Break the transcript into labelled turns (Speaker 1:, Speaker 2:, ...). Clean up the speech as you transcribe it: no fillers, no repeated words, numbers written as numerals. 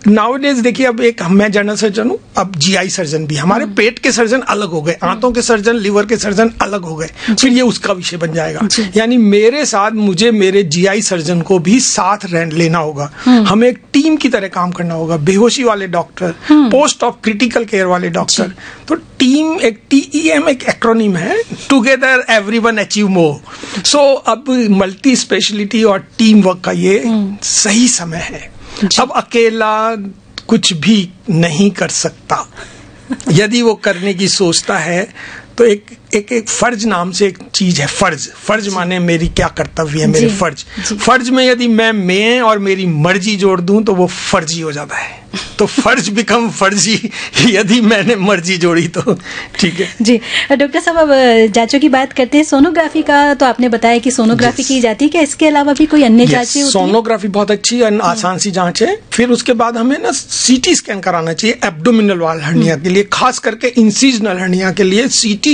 Speaker 1: Nowadays देखिए, अब एक मैं जनरल सर्जन हूँ, अब जीआई सर्जन भी, हमारे पेट के सर्जन अलग हो गए, आंतों के सर्जन, लिवर के सर्जन अलग हो गए, फिर ये उसका विषय बन जाएगा। यानी मेरे साथ मुझे मेरे जीआई सर्जन को भी साथ लेना होगा, हमें एक टीम की तरह काम करना होगा। बेहोशी वाले doctor, post of critical care वाले डॉक्टर, तो टीम, एक TEM एक एक्रोनिम है, टुगेदर एवरीवन अचीव मोर। सो अब मल्टी स्पेशलिटी और टीम वर्क का ये सही समय है। अब अकेला कुछ भी नहीं कर सकता, यदि वो करने की सोचता है तो एक फर्ज नाम से एक चीज है। फर्ज माने मेरी क्या कर्तव्य है, मेरे फर्ज में यदि मैं और मेरी मर्जी जोड़ दूं तो वो फर्जी हो जाता है। तो फर्ज बिकम फर्जी यदि मैंने मर्जी जोड़ी तो। ठीक है
Speaker 2: जी। डॉक्टर साहब, अब जांचों की बात करते हैं। सोनोग्राफी का तो आपने बताया कि सोनोग्राफी की जाती है, क्या इसके अलावा भी कोई अन्य जांचें होती हैं? सोनोग्राफी
Speaker 1: बहुत अच्छी आसान सी जांच है। फिर उसके बाद हमें ना CT स्कैन कराना चाहिए एब्डोमिनल वाल हर्निया के लिए, खास करके इंसिजनल हर्निया के लिए CT